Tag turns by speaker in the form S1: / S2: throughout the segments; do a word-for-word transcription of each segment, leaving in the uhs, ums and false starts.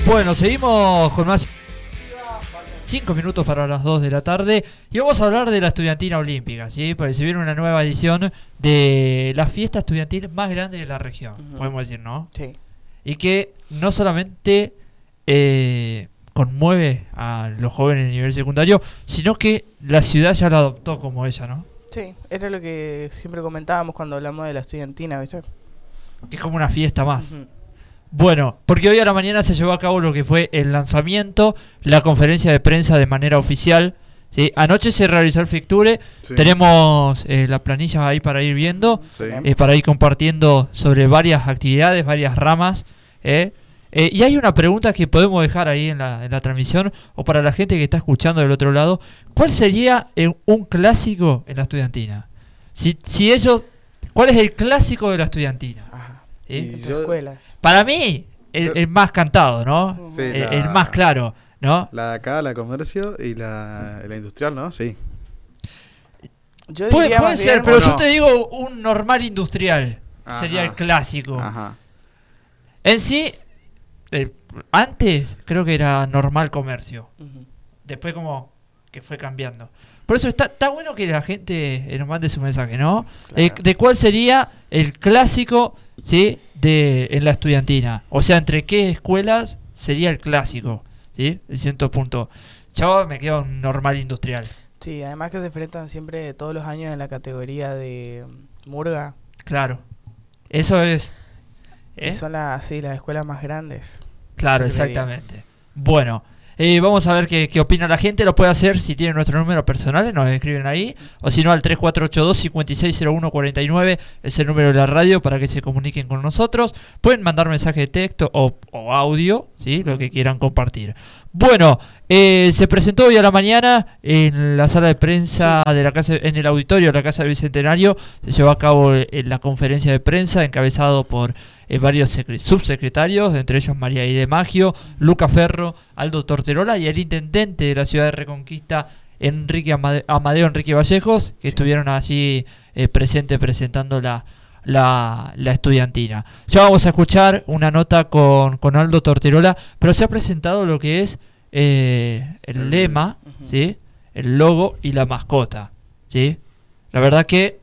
S1: Bueno, seguimos con más. Cinco minutos para las dos de la tarde y vamos a hablar de la estudiantina olímpica, ¿sí? Porque se viene una nueva edición de la fiesta estudiantil más grande de la región, uh-huh. podemos decir, ¿no?
S2: Sí.
S1: Y que no solamente eh, conmueve a los jóvenes de nivel secundario, sino que la ciudad ya la adoptó como ella, ¿no?
S2: Sí, era lo que siempre comentábamos cuando hablamos de la estudiantina, ¿viste?
S1: Que es como una fiesta más.
S2: Uh-huh.
S1: Bueno, porque hoy a la mañana se llevó a cabo lo que fue el lanzamiento, la conferencia de prensa de manera oficial, ¿sí? Anoche se realizó el Ficture, sí. Tenemos eh, la planilla ahí para ir viendo, sí. eh, para ir compartiendo sobre varias actividades, varias ramas, ¿eh? Eh, y hay una pregunta que podemos dejar ahí en la, en la transmisión, o para la gente que está escuchando del otro lado, ¿cuál sería eh, un clásico en la estudiantina? Si, si ellos, ¿cuál es el clásico de la estudiantina? ¿Sí?
S2: Yo, escuelas.
S1: Para mí, el,
S3: yo,
S1: el más cantado, ¿no?
S3: Sí,
S1: el,
S3: la,
S1: el más claro, ¿no?
S3: La de acá, la comercio y la, la industrial, ¿no? Sí.
S2: Yo
S1: puede puede ser, bien, pero
S3: no.
S1: yo te digo un normal industrial. Ajá. Sería el clásico.
S3: Ajá.
S1: En sí, eh, antes creo que era normal comercio. Uh-huh. Después como que fue cambiando. Por eso está, está bueno que la gente nos mande su mensaje, ¿no? Claro. Eh, de cuál sería el clásico, ¿sí? De, en la estudiantina. O sea, entre qué escuelas sería el clásico, ¿sí? En cierto punto. Yo me quedo un normal industrial.
S2: Sí, además que se enfrentan siempre todos los años en la categoría de Murga.
S1: Claro. Eso es. ¿eh?
S2: Son las, sí, las escuelas más grandes.
S1: Claro, exactamente. Bueno. Eh, vamos a ver qué, qué opina la gente. Lo puede hacer si tiene nuestro número personal, nos escriben ahí, o si no al tres cuatro ocho dos, cinco seis cero uno cuatro nueve, es el número de la radio para que se comuniquen con nosotros. Pueden mandar mensaje de texto o, o audio, ¿sí? Lo que quieran compartir. Bueno, eh, se presentó hoy a la mañana en la sala de prensa de la casa, en el auditorio de la Casa del Bicentenario. Se llevó a cabo en la conferencia de prensa encabezado por eh, varios secre- subsecretarios, entre ellos María Aide Maggio, Luca Ferro, Aldo Torterola y el intendente de la ciudad de Reconquista, Enrique Amade- Amadeo Enrique Vallejos, que sí. estuvieron allí eh, presentes presentando la, la, la estudiantina. Ya vamos a escuchar una nota con, con Aldo Torterola, pero se ha presentado lo que es eh, el lema, uh-huh. ¿sí? El logo y la mascota, ¿sí? La verdad que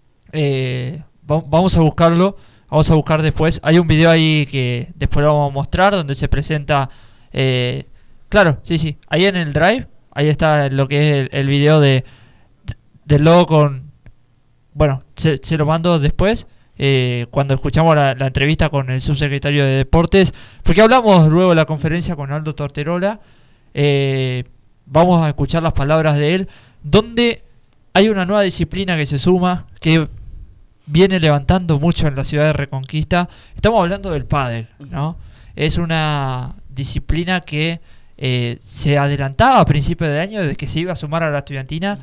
S1: eh, va- vamos a buscarlo. Vamos a buscar después. Hay un video ahí que después lo vamos a mostrar donde se presenta. Eh, claro, sí, sí. Ahí en el Drive. Ahí está lo que es el, el video de, de del logo con. Bueno, se, se lo mando después. Eh, cuando escuchamos la, la entrevista con el subsecretario de Deportes. Porque hablamos luego de la conferencia con Aldo Torterola. Eh, vamos a escuchar las palabras de él. Donde hay una nueva disciplina que se suma. Que viene levantando mucho en la ciudad de Reconquista. Estamos hablando del pádel, ¿no? Es una disciplina que eh, se adelantaba a principios de año desde que se iba a sumar a la estudiantina.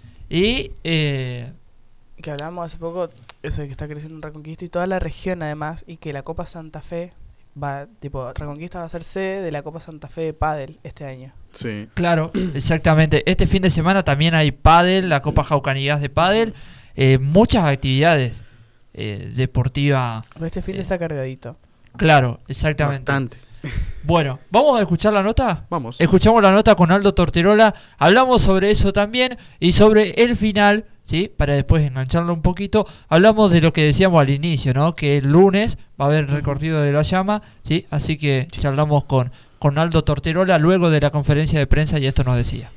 S1: Y eh,
S2: que hablamos hace poco, eso de que está creciendo en Reconquista y toda la región además, y que la Copa Santa Fe va, tipo, Reconquista va a ser sede de la Copa Santa Fe de pádel este año.
S3: Sí.
S1: Claro, exactamente. Este fin de semana también hay pádel, la Copa Jaucanigás de pádel. Eh, muchas actividades eh, deportivas.
S2: Este fin de
S1: eh,
S2: está cargadito.
S1: Claro, exactamente.
S3: Bastante.
S1: Bueno, ¿vamos a escuchar la nota?
S3: Vamos.
S1: Escuchamos la nota con Aldo Torterola. Hablamos sobre eso también y sobre el final, ¿sí? Para después engancharlo un poquito. Hablamos de lo que decíamos al inicio, ¿no? Que el lunes va a haber el recorrido de la llama, ¿sí? Así que charlamos con, con Aldo Torterola luego de la conferencia de prensa y esto nos decía.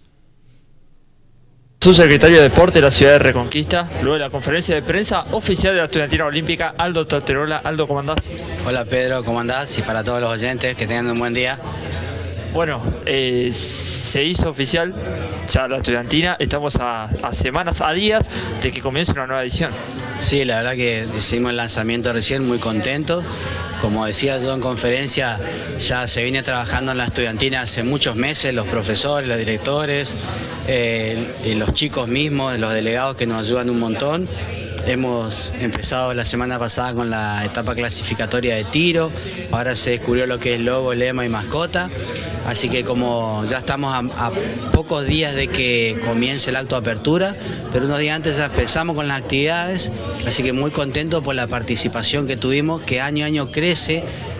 S1: Subsecretario de Deporte de la ciudad de Reconquista, luego de la conferencia de prensa oficial de la estudiantina olímpica, Aldo Torterola. Aldo, ¿cómo andás?
S4: Hola Pedro, ¿cómo andás? Y para todos los oyentes, que tengan un buen día.
S1: Bueno, eh, se hizo oficial ya la estudiantina, estamos a, a semanas, a días de que comience una nueva edición.
S4: Sí, la verdad que hicimos el lanzamiento recién, muy contentos. Como decía yo en conferencia, ya se viene trabajando en la estudiantina hace muchos meses, los profesores, los directores, eh, y los chicos mismos, los delegados que nos ayudan un montón. Hemos empezado la semana pasada con la etapa clasificatoria de tiro, ahora se descubrió lo que es logo, lema y mascota, así que como ya estamos a, a pocos días de que comience el acto de apertura, pero unos días antes ya empezamos con las actividades, así que muy contento por la participación que tuvimos, que año a año crece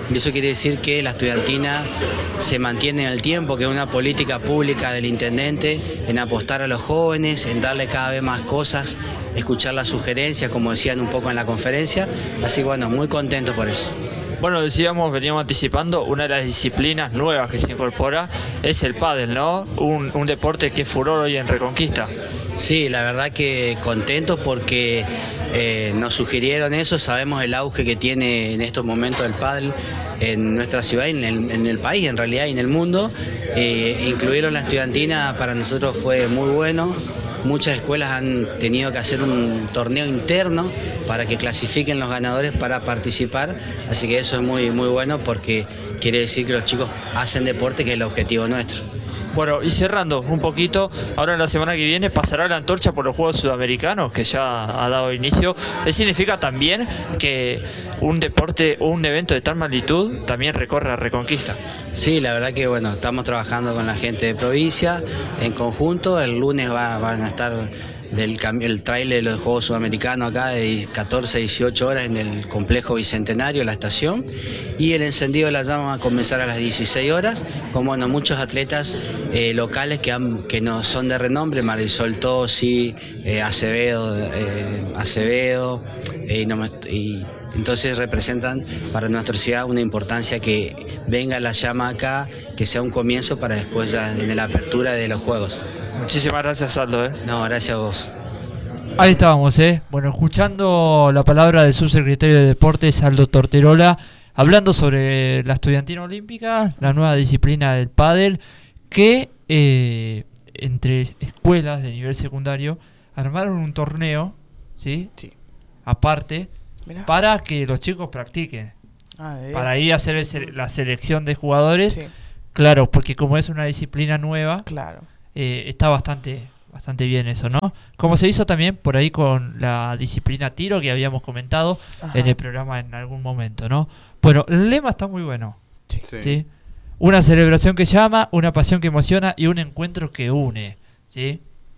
S4: y eso quiere decir que la estudiantina se mantiene en el tiempo, que es una política pública del intendente en apostar a los jóvenes, en darle cada vez más cosas, escuchar las sugerencias, como decían un poco en la conferencia, así que bueno, muy contentos por eso.
S1: Bueno, decíamos, veníamos anticipando, una de las disciplinas nuevas que se incorpora es el pádel, ¿no? Un, un deporte que es furor hoy en Reconquista.
S4: Sí, la verdad que contentos porque eh, nos sugirieron eso, sabemos el auge que tiene en estos momentos el pádel en nuestra ciudad, en el, en el país en realidad y en el mundo. Eh, incluyeron la estudiantina, para nosotros fue muy bueno. Muchas escuelas han tenido que hacer un torneo interno para que clasifiquen los ganadores para participar, así que eso es muy, muy bueno porque quiere decir que los chicos hacen deporte, que es el objetivo nuestro.
S1: Bueno, y cerrando un poquito, ahora en la semana que viene pasará la antorcha por los Juegos Sudamericanos, que ya ha dado inicio. ¿Eso significa también que un deporte o un evento de tal magnitud también recorre a Reconquista?
S4: Sí, la verdad que bueno, estamos trabajando con la gente de provincia en conjunto. El lunes va, van a estar del el trailer de los Juegos Sudamericanos acá de catorce a dieciocho horas en el complejo Bicentenario, la estación, y el encendido de la llama va a comenzar a las dieciséis horas, con bueno, muchos atletas eh, locales que, han, que no son de renombre, Marisol Tosi, eh, Acevedo, eh, Acevedo eh, y, no me, y entonces representan para nuestra ciudad una importancia que venga la llama acá, que sea un comienzo para después ya en la apertura de los Juegos.
S1: Muchísimas gracias, Aldo. ¿eh?
S4: No, gracias a vos.
S1: Ahí estábamos, ¿eh? Bueno, escuchando la palabra del subsecretario de Deportes, Aldo Torterola, hablando sobre la estudiantina olímpica, la nueva disciplina del pádel, que eh, entre escuelas de nivel secundario armaron un torneo, ¿sí?
S2: Sí.
S1: Aparte,
S2: Mirá.
S1: para que los chicos practiquen,
S2: Ah, de
S1: para ir a hacer el se- la selección de jugadores.
S2: Sí,
S1: Claro, porque como es una disciplina nueva,
S2: claro.
S1: eh, está bastante bastante bien eso, ¿no? Como se hizo también por ahí con la disciplina tiro que habíamos comentado
S2: Ajá.
S1: en el programa en algún momento, ¿no? Bueno, el lema está muy bueno,
S3: Sí.
S1: ¿sí? Una celebración que llama, una pasión que emociona y un encuentro que une, ¿sí?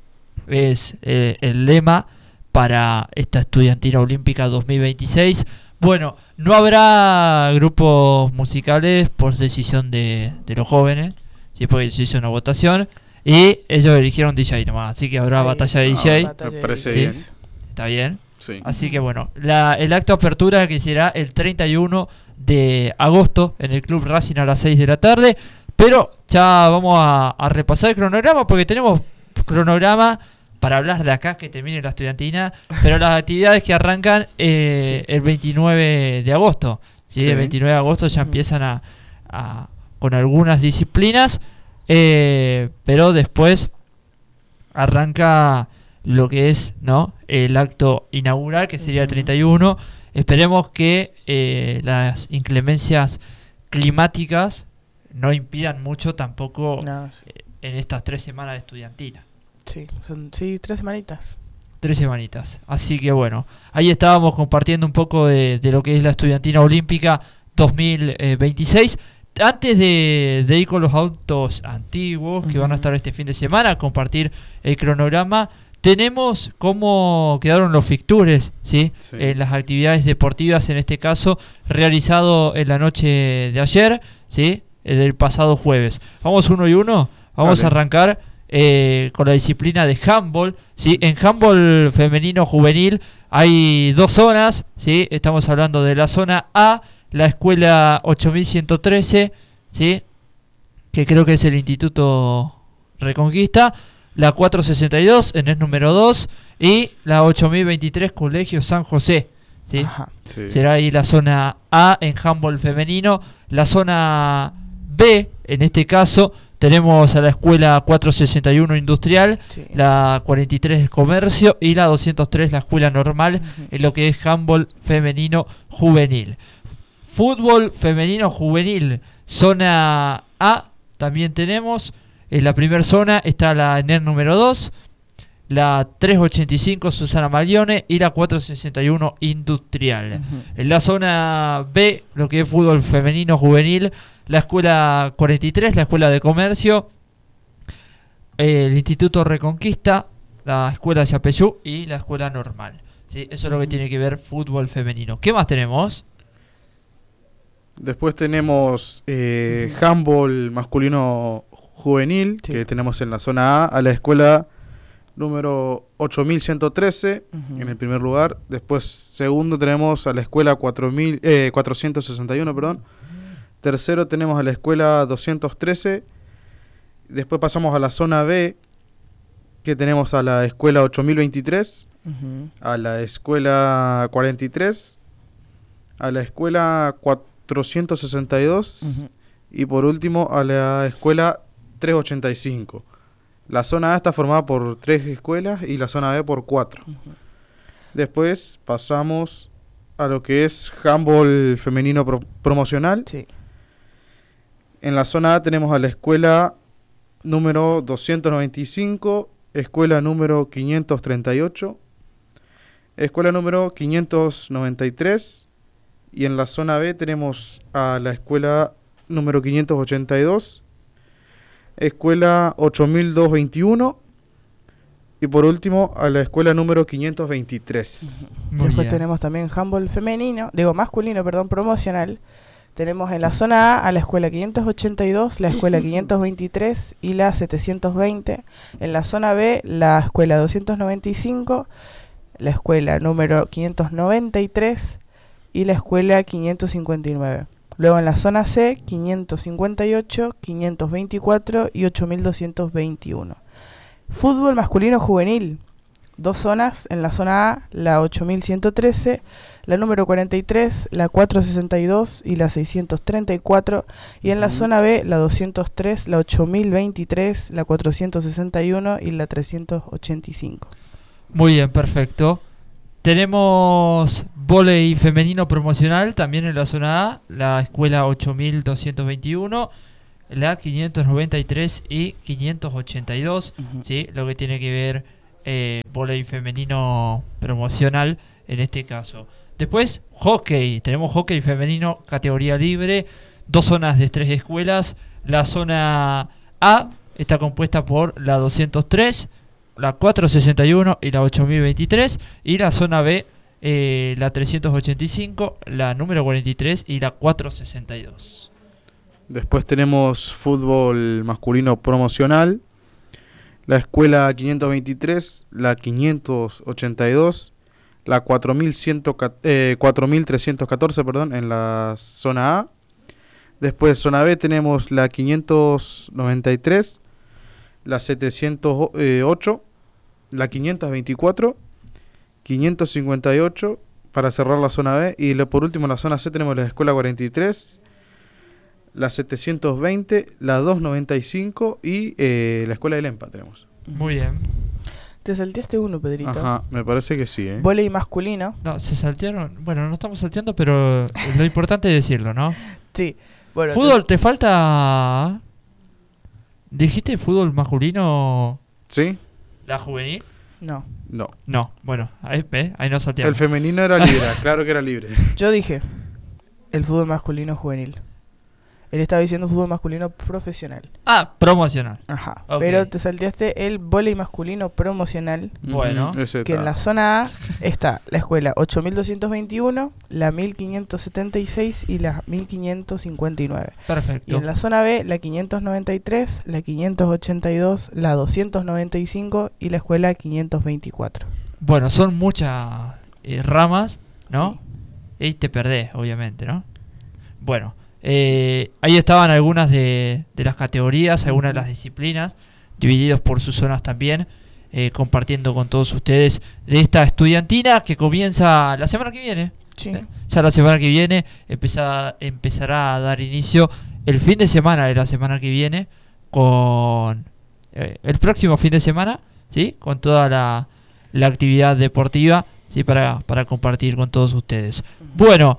S1: Es eh, el lema para esta estudiantina olímpica dos mil veintiséis. Bueno, no habrá grupos musicales por decisión de, de los jóvenes, ¿sí? Porque se hizo una votación y ellos eligieron D J nomás, así que habrá
S2: Ahí
S1: batalla de
S2: está,
S1: D J,
S2: batalla
S3: Me
S2: de
S3: parece
S2: D Js.
S3: bien.
S1: está bien.
S3: Sí.
S1: Así que bueno, la, el acto de apertura que será el treinta y uno de agosto en el Club Racing a las seis de la tarde. Pero ya vamos a, a repasar el cronograma porque tenemos cronograma para hablar de acá que termine la estudiantina. Pero las actividades que arrancan eh,
S2: Sí.
S1: el veintinueve de agosto. ¿sí?
S3: Sí.
S1: El veintinueve de agosto ya
S2: Ujú.
S1: empiezan a, a con algunas disciplinas. Eh, pero después arranca lo que es, ¿no? El acto inaugural, que sería el
S2: Ujú.
S1: treinta y uno. Esperemos que eh, las inclemencias climáticas no impidan mucho tampoco
S2: No, sí.
S1: eh, en estas tres semanas de estudiantina.
S2: Sí, son sí, tres semanitas.
S1: Tres semanitas. Así que bueno, ahí estábamos compartiendo un poco de, de lo que es la estudiantina olímpica dos mil veintiséis. Antes de, de ir con los autos antiguos que van a
S2: Ujú.
S1: estar este fin de semana, compartir el cronograma, tenemos cómo quedaron los fixtures, ¿sí?
S3: Sí.
S1: En las actividades deportivas, en este caso, realizado en la noche de ayer, ¿sí? El del pasado jueves. Vamos uno y uno, vamos
S3: Dale.
S1: a arrancar eh, con la disciplina de handball, ¿sí? En handball femenino juvenil hay dos zonas, ¿sí? Estamos hablando de la zona A, la escuela ocho mil ciento trece, ¿sí? Que creo que es el Instituto Reconquista, la cuatrocientos sesenta y dos en el número dos y la ocho mil veintitrés Colegio San José, ¿sí?
S2: Ajá.
S3: Sí.
S1: Será ahí la zona A en handball femenino. La zona B, en este caso, tenemos a la escuela cuatrocientos sesenta y uno industrial,
S2: Sí.
S1: la cuarenta y tres comercio y la doscientos tres la escuela normal,
S2: Ujú.
S1: en lo que es handball femenino juvenil. Fútbol femenino juvenil, zona A, también tenemos. En la primera zona está la N E R número dos, la trescientos ochenta y cinco Susana Maglione y la cuatrocientos sesenta y uno Industrial.
S2: Ujú.
S1: En la zona B, lo que es fútbol femenino juvenil, la escuela cuarenta y tres, la escuela de comercio, el Instituto Reconquista, la escuela Yapeyú y la escuela normal. ¿sí? Eso es lo que
S2: Ujú.
S1: tiene que ver fútbol femenino. ¿Qué más tenemos?
S3: Después tenemos eh, handball masculino juvenil,
S2: Sí.
S3: que tenemos en la zona A, a la escuela número ocho mil ciento trece,
S2: Ujú.
S3: en el primer lugar. Después, segundo, tenemos a la escuela cuatro mil, eh, cuatrocientos sesenta y uno, perdón. Tercero, tenemos a la escuela doscientos trece. Después pasamos a la zona B, que tenemos a la escuela ocho mil veintitrés,
S2: Ujú.
S3: a la escuela cuarenta y tres, a la escuela cuatrocientos sesenta y dos
S2: Ujú.
S3: y por último a la escuela trescientos ochenta y cinco. La zona A está formada por tres escuelas y la zona B por cuatro.
S2: Ujú.
S3: Después pasamos a lo que es handball femenino pro- promocional.
S2: Sí.
S3: En la zona A tenemos a la escuela número doscientos noventa y cinco, escuela número quinientos treinta y ocho, escuela número quinientos noventa y tres, y en la zona B tenemos a la escuela número quinientos ochenta y dos, escuela ocho mil doscientos veintiuno y por último a la escuela número quinientos veintitrés.
S1: Muy
S2: Después
S1: bien.
S2: tenemos también handball femenino, digo masculino, perdón, promocional. Tenemos en la zona A a la escuela quinientos ochenta y dos, la escuela quinientos veintitrés y la setecientos veinte. En la zona B, la escuela doscientos noventa y cinco, la escuela número quinientos noventa y tres y la escuela quinientos cincuenta y nueve. Luego en la zona C, quinientos cincuenta y ocho, quinientos veinticuatro y ocho mil doscientos veintiuno. Fútbol masculino juvenil. Dos zonas, en la zona A, la ocho mil ciento trece, la número cuarenta y tres, la cuatrocientos sesenta y dos y la seiscientos treinta y cuatro, y en la
S3: Ujú.
S2: zona B, la doscientos tres, la ocho mil veintitrés, la cuatrocientos sesenta y uno y la trescientos ochenta y cinco.
S1: Muy bien, perfecto. Tenemos vóley femenino promocional también en la zona A, la escuela ocho mil doscientos veintiuno, la quinientos noventa y tres y quinientos ochenta y dos,
S2: Ujú.
S1: ¿sí? Lo que tiene que ver eh, vóley femenino promocional en este caso. Después, hockey. Tenemos hockey femenino categoría libre, dos zonas de tres escuelas. La zona A está compuesta por la doscientos tres, la cuatrocientos sesenta y uno y la ocho mil veintitrés, y la zona B, eh, la trescientos ochenta y cinco, la número cuarenta y tres y la cuatrocientos sesenta y dos.
S3: Después tenemos fútbol masculino promocional, la escuela quinientos veintitrés, la quinientos ochenta y dos, la cuatro mil trescientos catorce, perdón, en la zona A. Después zona B tenemos la quinientos noventa y tres, la setecientos ocho, la quinientos veinticuatro, quinientos cincuenta y ocho para cerrar la zona B, y lo, por último en la zona C tenemos la escuela cuarenta y tres, la setecientos veinte, la doscientos noventa y cinco y eh, la escuela del EMPA tenemos.
S1: Muy bien.
S2: Te salteaste uno, Pedrito.
S3: Ajá, me parece que sí, ¿eh?
S2: Vóley masculino.
S1: No, se saltearon. Bueno, no estamos salteando, pero lo importante es decirlo, ¿no?
S2: Sí. Bueno,
S1: Fútbol, te falta. ¿Dijiste fútbol masculino
S3: ¿Sí?
S1: la juvenil?
S2: te- No.
S3: No.
S1: No, bueno, ahí, ¿ves? Ahí no
S3: El
S1: salteamos.
S3: femenino era libre, claro que era libre.
S2: Yo dije el fútbol masculino juvenil. Él estaba diciendo fútbol masculino profesional.
S1: Ah, promocional.
S2: Ajá.
S1: Ok.
S2: Pero te salteaste el vóley masculino promocional,
S1: Bueno.
S3: Ujú, ese
S2: que
S3: está.
S2: en la zona A está la escuela ocho mil doscientos veintiuno, la mil quinientos setenta y seis y la mil quinientos cincuenta y nueve. Y
S1: Perfecto.
S2: en la zona B, la quinientos noventa y tres, la quinientos ochenta y dos, la doscientos noventa y cinco y la escuela quinientos veinticuatro.
S1: Bueno, son muchas eh, ramas, ¿no? Y te perdés, obviamente, ¿no? Bueno, eh, ahí estaban algunas de, de las categorías, algunas de las disciplinas, divididos por sus zonas también, eh, compartiendo con todos ustedes de esta estudiantina que comienza la semana que viene.
S2: Sí.
S1: ¿eh? Ya la semana que viene empezá- empezará a dar inicio el fin de semana de la semana que viene con eh, el próximo fin de semana, ¿sí? Con toda la, la actividad deportiva, ¿sí? Para, para compartir con todos ustedes. Bueno,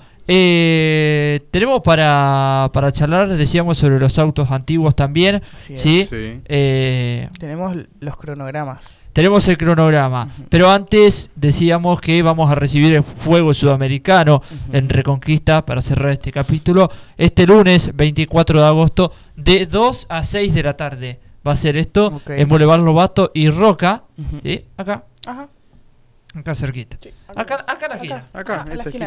S1: eh, tenemos para, para charlar, decíamos, sobre los autos antiguos también,
S2: Así es.
S1: ¿sí?
S3: Sí.
S1: Eh,
S2: Tenemos l- los cronogramas.
S1: tenemos el cronograma,
S2: Ujú.
S1: pero antes decíamos que vamos a recibir el Juego Sudamericano en Reconquista para cerrar este capítulo este lunes veinticuatro de agosto de dos a seis de la tarde. Va a ser esto
S2: Ok.
S1: en Boulevard Lobato y Roca,
S2: Ujú.
S1: ¿sí? Acá,
S2: Ajá.
S1: acá cerquita.
S2: Sí,
S1: Acá, acá en la esquina.
S3: Acá,
S2: Ajá,
S3: en
S2: en la
S3: esta
S2: esquina.
S3: esquina.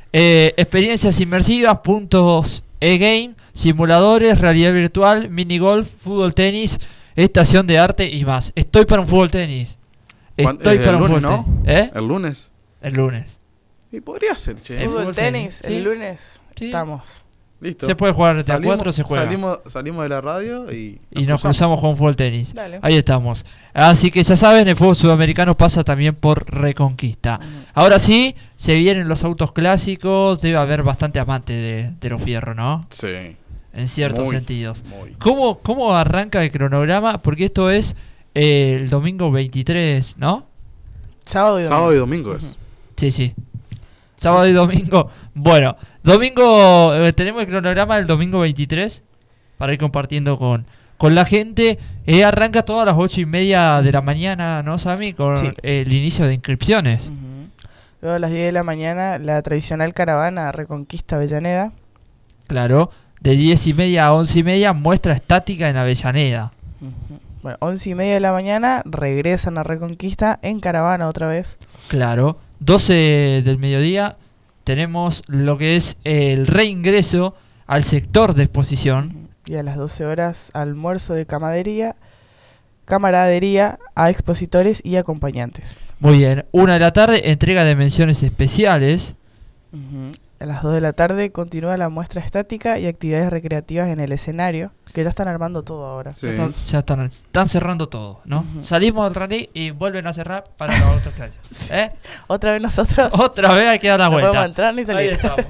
S1: Eh, experiencias inmersivas, puntos e-game, simuladores, realidad virtual, minigolf, fútbol tenis, estación de arte y más. Estoy para un fútbol tenis. Estoy
S3: eh,
S1: para
S3: el
S1: un
S3: lunes,
S1: fútbol
S3: ¿no?
S1: tenis. ¿Eh?
S3: El lunes.
S1: El lunes.
S3: Y podría ser, che.
S1: El
S2: Fútbol,
S1: fútbol
S2: tenis,
S1: tenis,
S2: el
S1: sí.
S2: lunes
S1: Sí.
S2: estamos.
S3: Listo.
S1: Se puede jugar de a
S3: Salimos-
S1: cuatro, se juega.
S3: Salimos, salimos de la radio y,
S1: Y nos cruzamos con fútbol tenis.
S2: Dale.
S1: Ahí estamos. Así que ya saben, el fútbol sudamericano pasa también por Reconquista.
S2: Ujú.
S1: Ahora sí, se vienen los autos clásicos. Debe haber bastante amante de, de los fierros, ¿no?
S3: Sí.
S1: En ciertos
S3: Muy,
S1: sentidos.
S3: muy.
S1: ¿Cómo, ¿Cómo arranca el cronograma? Porque esto es eh, el domingo veintitrés, ¿no?
S2: Sábado y domingo.
S3: Sábado y domingo es.
S2: Ujú.
S1: Sí, sí. Sábado y domingo. Bueno, domingo, eh, tenemos el cronograma del domingo veintitrés para ir compartiendo con, con la gente. Eh, arranca todas las ocho y media de la mañana, ¿no, Sammy? Con
S2: Sí.
S1: el inicio de inscripciones.
S2: Ujú. Luego a las diez de la mañana, la tradicional caravana Reconquista Avellaneda.
S1: Claro. De diez y media a once y media, muestra estática en Avellaneda.
S2: Ujú. Bueno, once y media de la mañana regresan a Reconquista en caravana otra vez.
S1: Claro. doce del mediodía tenemos lo que es el reingreso al sector de exposición.
S2: Ujú. Y a las doce horas, almuerzo de camaradería, camaradería a expositores y acompañantes.
S1: Muy bien. Una de la tarde, entrega de menciones especiales.
S2: Ujú. A las dos de la tarde continúa la muestra estática y actividades recreativas en el escenario, que ya están armando todo ahora.
S3: Sí.
S1: Ya, están, ya están, están cerrando todo, ¿no?
S2: Ujú.
S1: Salimos del rally y vuelven a cerrar para los otros calles. ¿Eh?
S2: Otra vez nosotros
S1: Otra vez hay que dar la
S2: no
S1: vuelta.
S2: podemos entrar ni
S1: Ahí
S2: salir.
S1: estamos.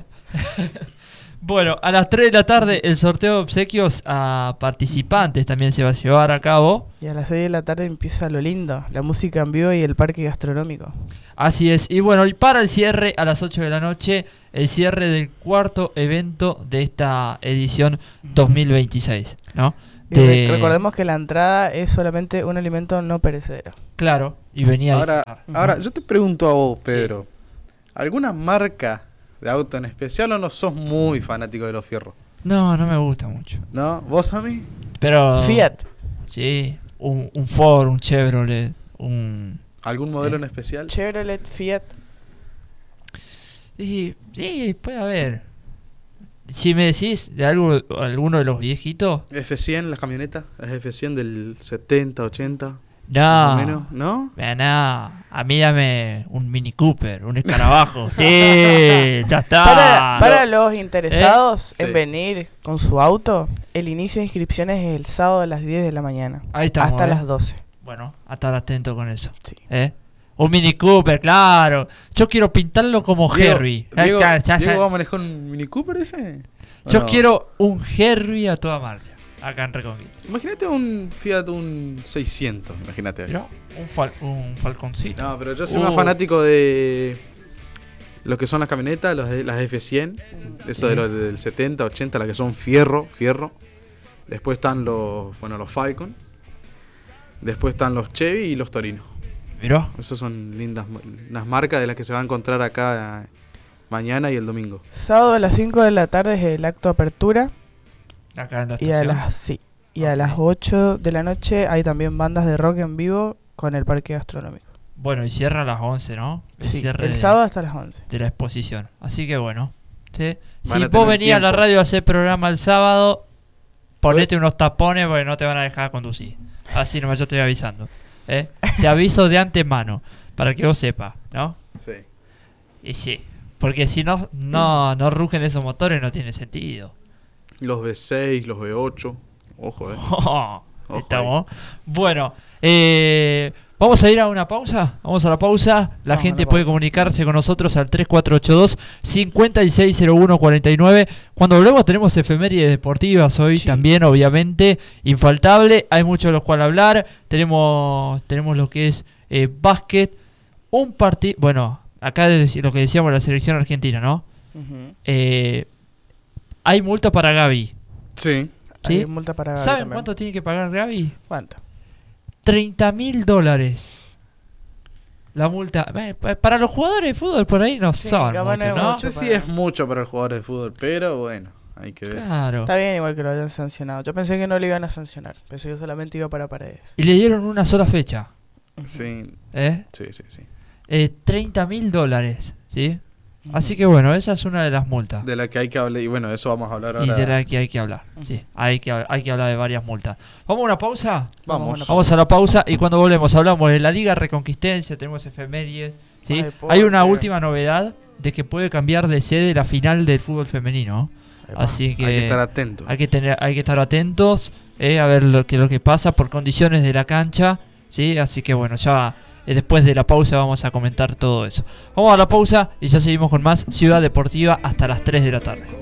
S1: Bueno, a las tres de la tarde el sorteo de obsequios a participantes también se va a llevar a cabo.
S2: Y a las seis de la tarde empieza lo lindo, la música en vivo y el parque gastronómico.
S1: Así es. Y bueno, y para el cierre a las ocho de la noche, el cierre del cuarto evento de esta edición dos mil veintiséis, ¿no?
S2: Y re-
S1: De-
S2: recordemos que la entrada es solamente un alimento no perecedero.
S1: Claro, y venía a
S3: Ahora,
S1: disfrutar.
S3: ahora, yo te pregunto a vos, Pedro. ¿Alguna marca de auto en especial o no sos muy fanático de los fierros?
S1: No, no me gusta mucho.
S3: ¿No? ¿Vos a mí?
S1: Pero...
S2: Fiat.
S1: Sí, un, un Ford, un Chevrolet, un...
S3: ¿Algún modelo
S1: Eh.
S3: en especial?
S2: Chevrolet, Fiat.
S1: Sí, sí, puede haber. Si me decís de algo, alguno de los viejitos,
S3: F cien, las camionetas. Las F cien del setenta, ochenta. Más o
S1: no,
S3: menos. ¿No?
S1: vea, no, a mí dame un Mini Cooper, un escarabajo. Sí, ya está.
S2: Para, para los interesados
S3: ¿Eh?
S2: en
S3: Sí.
S2: venir con su auto, el inicio de inscripciones es el sábado a las diez de la mañana.
S1: Ahí estamos,
S2: hasta
S1: ¿eh?
S2: las doce.
S1: Bueno, a estar atento con eso.
S2: Sí.
S1: ¿Eh? Un Mini Cooper, claro. Yo quiero pintarlo como Harry.
S3: Diego, Diego,
S1: Ya, ya,
S3: ¿Diego
S1: ya.
S3: va a manejar un Mini Cooper ese? ¿O
S1: Yo
S3: no?
S1: quiero un Harry a toda marcha, acá en Reconquista.
S3: Imagínate un Fiat, un seiscientos. Imagínate.
S1: Mirá, un, fal- un falconcito.
S3: No, pero yo soy
S1: Uh.
S3: más fanático de lo que son las camionetas, los de- las F cien, eso de
S1: Sí.
S3: los del setenta, ochenta, las que son fierro, fierro. Después están los, bueno, los Falcon. Después están los Chevy y los Torino.
S1: Mirá.
S3: Esas son lindas, ma- unas marcas de las que se va a encontrar acá eh, mañana y el domingo.
S2: Sábado a las cinco de la tarde es el acto de apertura.
S1: Acá en la
S2: Y a
S1: estación.
S2: las, sí, y a
S1: Ok.
S2: las ocho de la noche hay también bandas de rock en vivo con el parque gastronómico.
S1: Bueno, y cierra a las once, ¿no? El
S2: Sí,
S1: cierre
S2: el
S1: de,
S2: sábado hasta las once.
S1: de la exposición. Así que bueno. ¿sí? Si
S3: Van a
S1: vos
S3: tener
S1: venís a la
S3: tiempo.
S1: radio a hacer programa el sábado, ponete unos tapones porque no te van a dejar conducir. Así nomás yo te voy avisando. ¿eh? Te aviso de antemano para que vos sepas, ¿no?
S3: Sí.
S1: Y sí. Porque si no, no, no rugen esos motores no tiene sentido.
S3: Los V seis, los V ocho. Ojo, eh.
S1: Ojo
S3: ahí.
S1: Estamos. Bueno, eh, vamos a ir a una pausa. Vamos a la pausa. La
S2: Vamos a
S1: gente
S2: la
S1: puede
S2: pausa.
S1: comunicarse con nosotros al tres cuatro ocho dos, cinco seis cero uno cuatro nueve. Cuando volvemos tenemos efemérides deportivas hoy
S2: Sí.
S1: también, obviamente. Infaltable. Hay mucho de los cuales hablar. Tenemos, tenemos lo que es eh, básquet. Un partido. Bueno, acá es lo que decíamos la selección argentina, ¿no?
S2: Ujú.
S1: Eh, hay multa para Gaby.
S3: Sí.
S1: ¿Sí?
S2: Hay multa para Gaby
S1: ¿Saben
S2: también.
S1: cuánto tiene que pagar Gaby?
S2: ¿Cuánto?
S1: treinta mil dólares. La multa. Eh, pa- Para los jugadores de fútbol por ahí no
S2: Sí,
S1: son
S2: capaz no
S1: mucho,
S2: es
S1: ¿no?
S3: No
S2: mucho.
S3: sé si es mucho para el jugador de fútbol, pero bueno, hay que ver.
S1: Claro.
S2: Está bien igual que lo hayan sancionado. Yo pensé que no le iban a sancionar. Pensé que solamente iba para Paredes.
S1: Y le dieron una sola fecha.
S3: Sí,
S1: ¿Eh?
S3: sí, sí, sí.
S1: Eh, treinta mil dólares. ¿Sí? Así que bueno, esa es una de las multas.
S3: De la que hay que hablar, y bueno, de eso vamos a hablar ahora.
S1: Y de la que hay que hablar. Sí, hay que, hay que hablar de varias multas. ¿Vamos a una pausa?
S3: Vamos.
S1: Vamos a la pausa y cuando volvemos hablamos de la Liga Reconquistense, tenemos efemérides, ¿sí?
S2: Deporte.
S1: Hay una última novedad de que puede cambiar de sede la final del fútbol femenino. Así que
S3: hay que estar atentos.
S1: Hay que tener, hay que estar atentos, eh, a ver lo que lo que pasa por condiciones de la cancha, ¿sí? Así que bueno, ya eh, después de la pausa vamos a comentar todo eso. Vamos a la pausa y ya seguimos con más Ciudad Deportiva hasta las tres de la tarde.